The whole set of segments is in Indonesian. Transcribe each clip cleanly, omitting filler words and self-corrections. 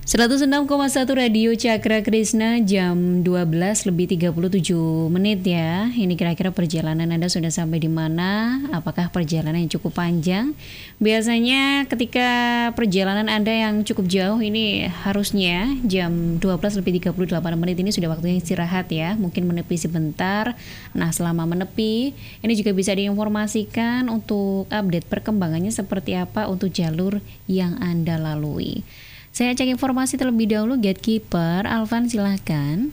106,1 Radio Cakra Krishna, jam 12 lebih 37 menit ya. Ini kira-kira perjalanan Anda sudah sampai di mana? Apakah perjalanan yang cukup panjang? Biasanya ketika perjalanan Anda yang cukup jauh ini harusnya jam 12 lebih 38 menit ini sudah waktunya istirahat ya. Mungkin menepi sebentar. Nah, selama menepi ini juga bisa diinformasikan untuk update perkembangannya seperti apa untuk jalur yang Anda lalui. Saya cek informasi terlebih dahulu, Gatekeeper Alvan silahkan.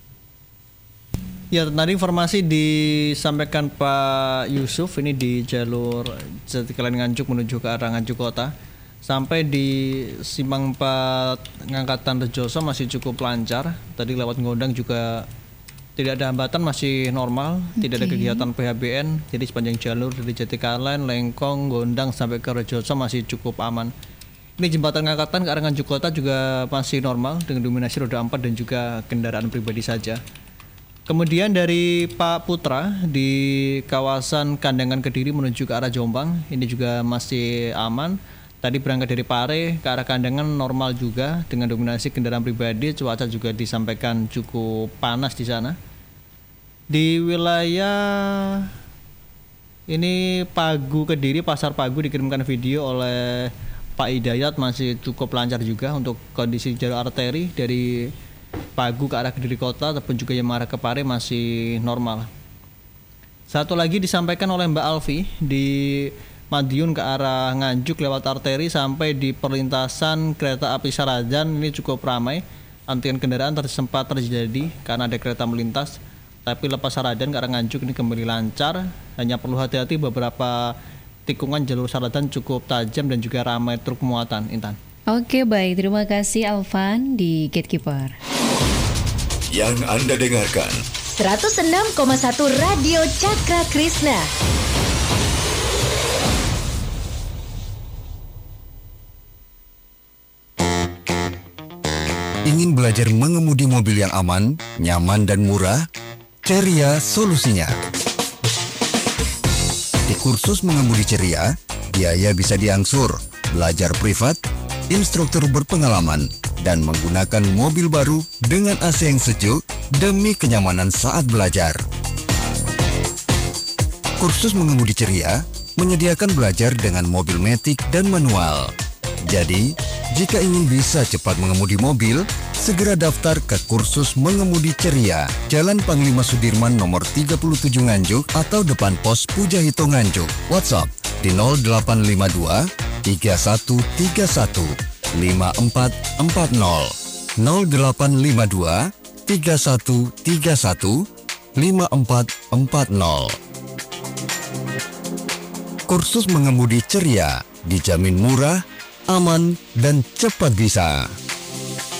Ya, tadi informasi disampaikan Pak Yusuf ini di jalur Jatikelen Nganjuk menuju ke arah Nganjuk Kota. Sampai di Simpang 4 Ngangkatan Rejoso masih cukup lancar. Tadi lewat Ngondang juga tidak ada hambatan, masih normal, tidak ada kegiatan PHBN. Jadi sepanjang jalur dari Jatikelen, Lengkong, Ngondang sampai ke Rejoso masih cukup aman. Ini jembatan Ngangkatan ke arah Nganjuk Kota juga masih normal dengan dominasi roda 4 dan juga kendaraan pribadi saja. Kemudian dari Pak Putra di kawasan Kandangan Kediri menuju ke arah Jombang, ini juga masih aman. Tadi berangkat dari Pare ke arah Kandangan normal juga dengan dominasi kendaraan pribadi, cuaca juga disampaikan cukup panas di sana. Di wilayah ini Pagu Kediri, Pasar Pagu dikirimkan video oleh Pak Hidayat masih cukup lancar juga untuk kondisi jalur arteri dari Pagu ke arah Kediri Kota ataupun juga yang mengarah ke Pare masih normal. Satu lagi disampaikan oleh Mbak Alfi di Madiun ke arah Nganjuk lewat arteri sampai di perlintasan kereta api Sarajan ini cukup ramai. Antrian kendaraan sempat terjadi karena ada kereta melintas. Tapi lepas Sarajan ke arah Nganjuk ini kembali lancar. Hanya perlu hati-hati beberapa tikungan jalur Saradan cukup tajam dan juga ramai truk muatan, Intan. Oke, baik. Terima kasih Alvan di Gatekeeper. Yang Anda dengarkan 106,1 Radio Cakra Krishna. Ingin belajar mengemudi mobil yang aman, nyaman dan murah? Ceria solusinya. Di kursus mengemudi Ceria, biaya bisa diangsur, belajar privat, instruktur berpengalaman, dan menggunakan mobil baru dengan AC yang sejuk demi kenyamanan saat belajar. Kursus mengemudi Ceria menyediakan belajar dengan mobil matic dan manual. Jadi, jika ingin bisa cepat mengemudi mobil, segera daftar ke kursus mengemudi Ceria, Jalan Panglima Sudirman nomor 37 Nganjuk atau depan pos Pujahito Nganjuk. WhatsApp di 0852 3131 5440 0852 3131 5440. Kursus mengemudi Ceria dijamin murah, aman, dan cepat bisa.